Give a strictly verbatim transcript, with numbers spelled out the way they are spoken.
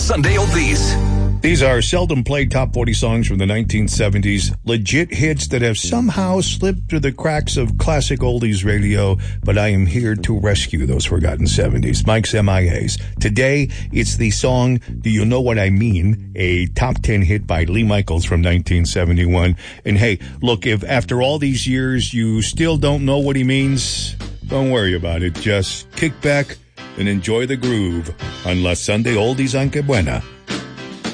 Sunday Oldies. These are seldom played top forty songs from the nineteen seventies, legit hits that have somehow slipped through the cracks of classic oldies radio, but I am here to rescue those forgotten seventies. Mike's M I As. Today, it's the song, Do You Know What I Mean? A top ten hit by Lee Michaels from nineteen seventy-one. And hey, look, if after all these years you still don't know what he means, don't worry about it. Just kick back and enjoy the groove on La Sunday Oldies on Que Buena.